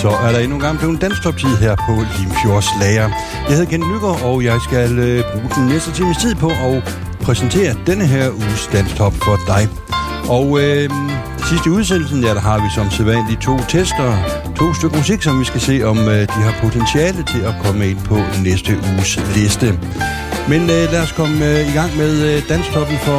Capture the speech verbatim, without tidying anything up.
så er der endnu en gang blevet en danstoptid her på Limfjords Lager. Jeg hedder Kent Nygaard, og jeg skal øh, bruge den næste times tid på at præsentere denne her uges danstop for dig. Og øh, sidste udsendelsen, ja, der har vi som sædvanligt to tester, to stykker musik, som vi skal se, om øh, de har potentiale til at komme ind på næste uges liste. Men øh, lad os komme øh, i gang med øh, danstoppen for